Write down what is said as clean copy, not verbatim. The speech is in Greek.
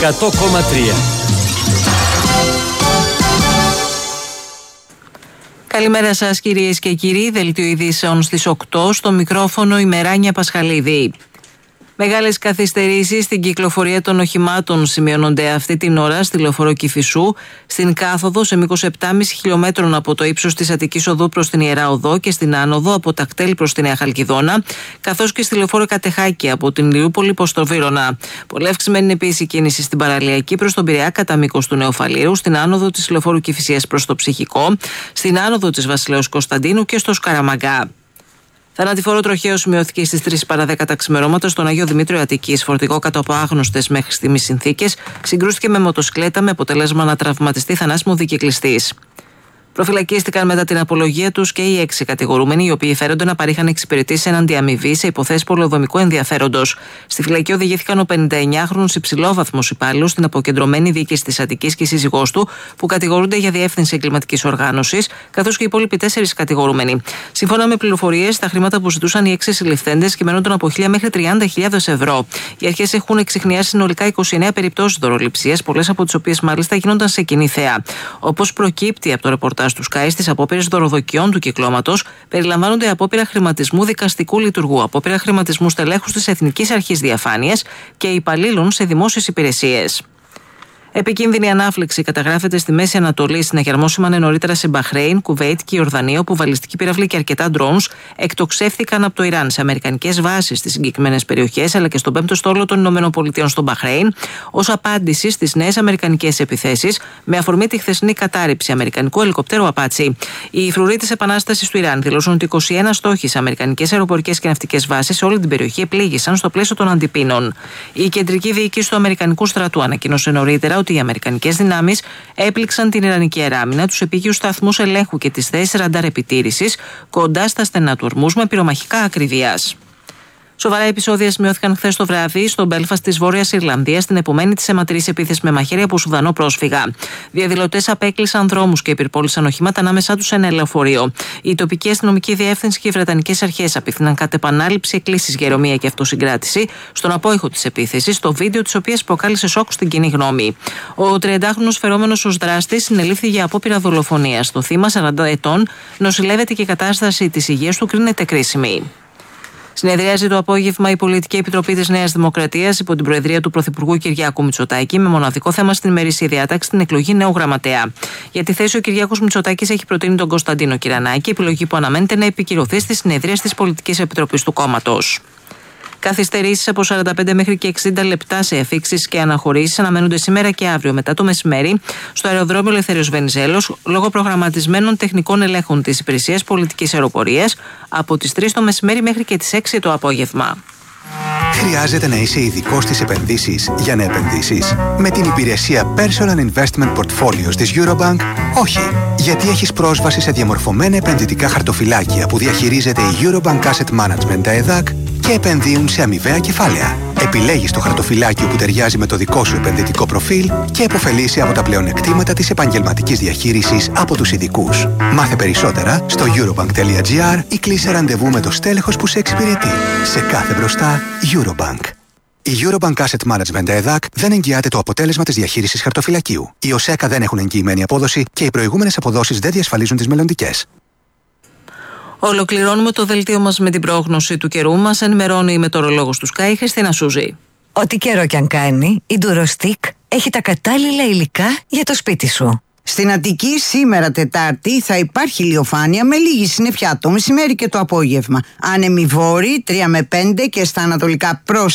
100,3. Καλημέρα σας κυρίες και κύριοι, δελτίο ειδήσεων στις 8, στο μικρόφωνο η Μεράνια Πασχαλίδη. Μεγάλες καθυστερήσεις στην κυκλοφορία των οχημάτων σημειώνονται αυτή την ώρα στη λεωφόρο Κηφισού, στην κάθοδο σε μήκος 7,5 χιλιόμετρων από το ύψος της Αττικής Οδού προς την Ιερά Οδό και στην άνοδο από τα Κτέλ προς τη Νέα Χαλκιδόνα, καθώς και στη λεωφόρο Κατεχάκη από την Ηλιούπολη προς το Βύρωνα. Πολύ αυξημένη επίσης η κίνηση στην Παραλιακή προς τον Πειραιά κατά μήκος του Νεοφαλήρου, στην άνοδο της λεωφόρου Κηφισίας προς το Ψυχικό, στην άνοδο της Βασιλέως Κωνσταντίνου και στο Σκαραμαγκά. Θανατηφόρο τροχαίο σημειώθηκε στις 3 παρά 10 τα ξημερώματα στον Άγιο Δημήτριο Αττικής. Φορτηγό κάτω από άγνωστες μέχρι στιγμής συνθήκες συγκρούστηκε με μοτοσυκλέτα με αποτέλεσμα να τραυματιστεί θανάσιμο δικυκλιστής. Προφυλακίστηκαν μετά την απολογία τους και οι 6 κατηγορούμενοι, οι οποίοι φέρονται να παρήχαν εξυπηρετήσεις έναντι αμοιβή σε υποθέσεις πολεοδομικού ενδιαφέροντος. Στη φυλακή οδηγήθηκαν ο 59χρονος υψηλόβαθμος υπάλληλος στην αποκεντρωμένη διοίκηση της Αττικής και η σύζυγός του, που κατηγορούνται για διεύθυνση εγκληματικής οργάνωσης, καθώς και οι υπόλοιποι 4 κατηγορούμενοι. Σύμφωνα με πληροφορίες, τα χρήματα που ζητούσαν οι 6 συλληφθέντες κυμαίνονταν από 1.000 μέχρι 30.000 ευρώ. Οι αρχές έχουν εξιχνιάσει συνολικά 29 περιπτώσεις δωροληψίας, πολλές από τις οποίες μάλιστα γίνονταν σε κοινή θέα. Όπως προκύπτει από το ρεπορτάζ του Sky, στις απόπειρες δωροδοκιών του κυκλώματος περιλαμβάνονται απόπειρα χρηματισμού δικαστικού λειτουργού, απόπειρα χρηματισμού στελέχους της Εθνικής Αρχής Διαφάνειας και υπαλλήλων σε δημόσιες υπηρεσίες. Επικίνδυνη ανάφλεξη καταγράφεται στη Μέση Ανατολή. Συναγερμόσημανε νωρίτερα σε Μπαχρέιν, Κουβέιτ και Ιορδανία, όπου βαλιστική πύραυλη και αρκετά drones εκτοξεύθηκαν από το Ιράν σε αμερικανικές βάσεις στις συγκεκριμένες περιοχές, αλλά και στον 5ο στόλο των ΗΠΑ στο Μπαχρέιν, ως απάντηση στις νέες αμερικανικές επιθέσεις, με αφορμή τη χθεσινή κατάρριψη αμερικανικού ελικοπτέρου Απάτσι. Οι φρουροί της Επανάστασης του Ιράν δηλώσουν ότι 21 στόχοι σε αμερικανικές αεροπορικές και ναυτικές βάσεις σε όλη την περιοχή επλήγησαν στο πλαίσιο των αντιπίνων. Η κεντρική διοίκηση του Αμερικανικού στρατού ανακοίνωσε νωρίτερα ότι οι αμερικανικές δυνάμεις έπληξαν την Ιρανική αεράμινα, τους επίγειους σταθμούς ελέγχου και τις θέσεις ραντάρ επιτήρησης κοντά στα στενά του ορμούς με πυρομαχικά ακριβίας. Σοβαρά επεισόδια σημειώθηκαν χθες το βράδυ στο Μπέλφαστ της Βόρειας Ιρλανδίας, στην επομένη της αιματηρής επίθεση με μαχαίρια από Σουδανό πρόσφυγα. Διαδηλωτές απέκλεισαν δρόμους και υπερπόλησαν οχήματα ανάμεσά τους σε ένα λεωφορείο. Η τοπική αστυνομική διεύθυνση και οι βρετανικές αρχές απίθυναν κατ' επανάληψη εκκλήσεις για ηρεμία και αυτοσυγκράτηση στον απόϊχο της επίθεσης, το βίντεο της οποίας προκάλεσε σοκ στην κοινή γνώμη. Ο 30χρονος φερόμενος ως δράστης συνελήφθη για απόπειρα δολοφονίας. Το θύμα, 40 ετών, νοσηλεύεται και η κατάσταση της υγείας του κρίνεται κρίσιμη. Συνεδριάζει το απόγευμα η Πολιτική Επιτροπή της Νέας Δημοκρατίας υπό την προεδρία του Πρωθυπουργού Κυριάκου Μητσοτάκη, με μοναδικό θέμα στην ημερήσια διάταξη την εκλογή νέου γραμματέα. Για τη θέση ο Κυριάκος Μητσοτάκης έχει προτείνει τον Κωνσταντίνο Κυρανάκη, επιλογή που αναμένεται να επικυρωθεί στη συνεδρία της Πολιτικής Επιτροπής του κόμματος. Καθυστερήσεις από 45 μέχρι και 60 λεπτά σε αφίξεις και αναχωρήσεις αναμένονται σήμερα και αύριο μετά το μεσημέρι στο αεροδρόμιο Ελευθέριος Βενιζέλος, λόγω προγραμματισμένων τεχνικών ελέγχων της Υπηρεσίας Πολιτικής Αεροπορίας από τις 3 το μεσημέρι μέχρι και τις 6 το απόγευμα. Χρειάζεται να είσαι ειδικός στις επενδύσεις για να επενδύσεις? Με την υπηρεσία Personal Investment Portfolios της Eurobank, όχι. Γιατί έχεις πρόσβαση σε διαμορφωμένα επενδυτικά χαρτοφυλάκια που διαχειρίζεται η Eurobank Asset Management ΕΔΑΚ και επενδύουν σε αμοιβαία κεφάλαια. Επιλέγεις το χαρτοφυλάκιο που ταιριάζει με το δικό σου επενδυτικό προφίλ και επωφελείσαι από τα πλεονεκτήματα της επαγγελματικής διαχείρισης από τους ειδικούς. Μάθε περισσότερα στο eurobank.gr ή κλείσε ραντεβού με το στέλεχος που σε εξυπηρετεί. Σε κάθε μπροστά, Eurobank. Η Eurobank Asset Management ΕΔΑΚ δεν εγγυάται το αποτέλεσμα της διαχείρισης χαρτοφυλακίου. Οι ΟΣΕΚΑ δεν έχουν εγγυημένη απόδοση και οι προηγούμενες αποδόσεις δεν διασφαλίζουν τις μελλοντικές. Ολοκληρώνουμε το δελτίο μας με την πρόγνωση του καιρού. Μας ενημερώνει η μετεωρολόγος του Sky, Χριστίνα Σούζη. Ό,τι καιρό κι αν κάνει, η Durostic έχει τα κατάλληλα υλικά για το σπίτι σου. Στην Αττική σήμερα Τετάρτη θα υπάρχει ηλιοφάνεια με λίγη συννεφιά το μεσημέρι και το απόγευμα. Άνεμοι βόρειοι 3 με 5 και στα ανατολικά προς